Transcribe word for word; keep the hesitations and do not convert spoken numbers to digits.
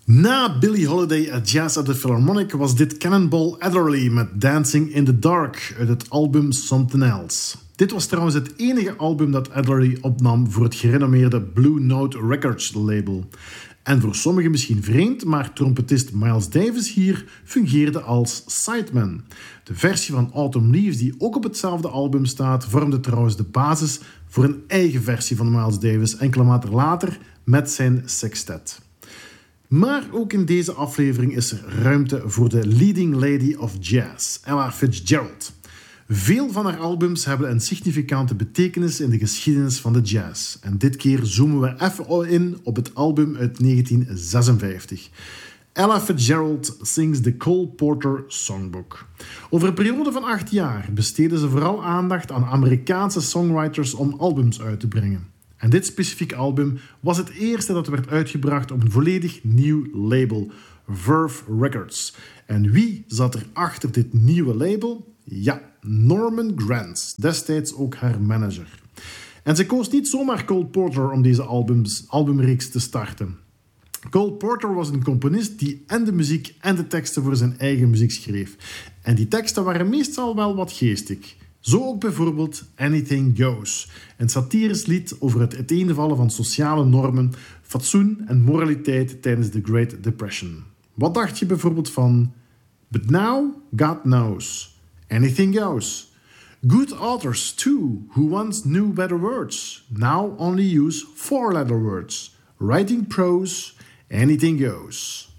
Na Billie Holiday at Jazz at the Philharmonic was dit Cannonball Adderley met Dancing in the Dark uit het album Something Else. Dit was trouwens het enige album dat Adderley opnam voor het gerenommeerde Blue Note Records label. En voor sommigen misschien vreemd, maar trompetist Miles Davis hier fungeerde als sideman. De versie van Autumn Leaves, die ook op hetzelfde album staat, vormde trouwens de basis voor een eigen versie van Miles Davis enkele maanden later met zijn sextet. Maar ook in deze aflevering is er ruimte voor de leading lady of jazz, Ella Fitzgerald. Veel van haar albums hebben een significante betekenis in de geschiedenis van de jazz. En dit keer zoomen we even in op het album uit negentien zesenvijftig. Ella Fitzgerald sings the Cole Porter Songbook. Over een periode van acht jaar besteedde ze vooral aandacht aan Amerikaanse songwriters om albums uit te brengen. En dit specifieke album was het eerste dat werd uitgebracht op een volledig nieuw label, Verve Records. En wie zat er achter dit nieuwe label? Ja, Norman Granz, destijds ook haar manager. En ze koos niet zomaar Cole Porter om deze albums, albumreeks te starten. Cole Porter was een componist die en de muziek en de teksten voor zijn eigen muziek schreef. En die teksten waren meestal wel wat geestig. Zo ook bijvoorbeeld Anything Goes, een satirisch lied over het uiteenvallen van sociale normen, fatsoen en moraliteit tijdens de Great Depression. Wat dacht je bijvoorbeeld van But now, God knows, anything goes. Good authors too, who once knew better words, now only use four-letter words. Writing prose, anything goes.